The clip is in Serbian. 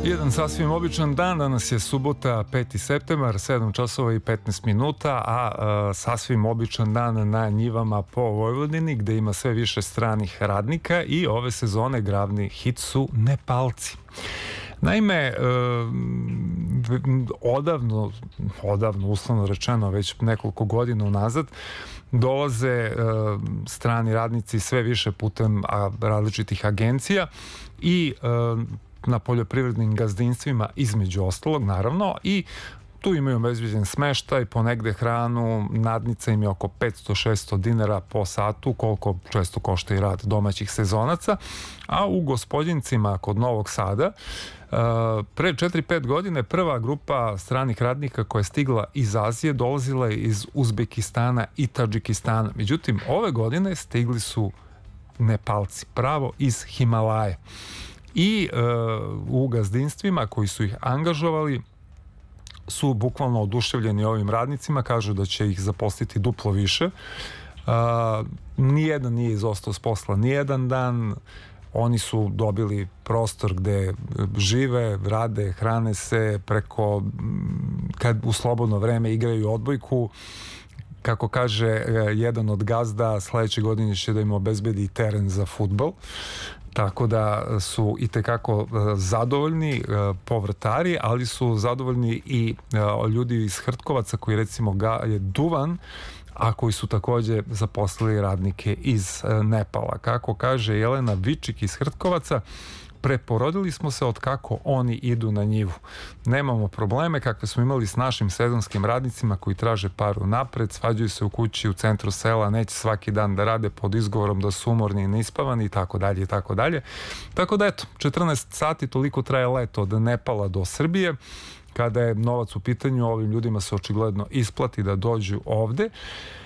Jedan sasvim običan dan, danas je subota 5. septembar, 7 časova i 15 minuta, a sasvim običan dan na njivama po Vojvodini, gde ima sve više stranih radnika i ove sezone glavni hit su Nepalci. Naime, odavno, uslovno rečeno, već nekoliko godina unazad, dolaze strani radnici sve više putem različitih agencija i na poljoprivrednim gazdinstvima između ostalog, naravno, i tu imaju obezbeđen smeštaj, ponegde hranu, nadnica im je oko 500-600 dinara po satu, koliko često košta i rad domaćih sezonaca, a u Gospodincima kod Novog Sada pre 4-5 godine prva grupa stranih radnika koja je stigla iz Azije dolazila je iz Uzbekistana i Tadžikistana. Međutim, ove godine stigli su Nepalci, pravo iz Himalaje. I u gazdinstvima koji su ih angažovali su bukvalno oduševljeni ovim radnicima, kažu da će ih zaposliti duplo više. Nijedan nije izostao s posla nijedan dan. Oni su dobili prostor gde žive, rade, hrane se, preko kad u slobodno vreme igraju odbojku. Kako kaže jedan od gazda, sledeće godine će da im obezbedi teren za fudbal. Tako da su i tekako zadovoljni povrtari, ali su zadovoljni i ljudi iz Hrtkovaca koji recimo je duvan, a koji su takođe zaposlili radnike iz Nepala. Kako kaže Jelena Vičik iz Hrtkovaca, preporodili smo se od kako oni idu na njivu. Nemamo probleme kakve smo imali s našim sezonskim radnicima koji traže paru napred, svađaju se u kući u centru sela, neće svaki dan da rade pod izgovorom da su umorni i neispavani i tako dalje i tako dalje. Tako da eto, 14 sati toliko traje leto od Nepala do Srbije. Kada je novac u pitanju, ovim ljudima se očigledno isplati da dođu ovde.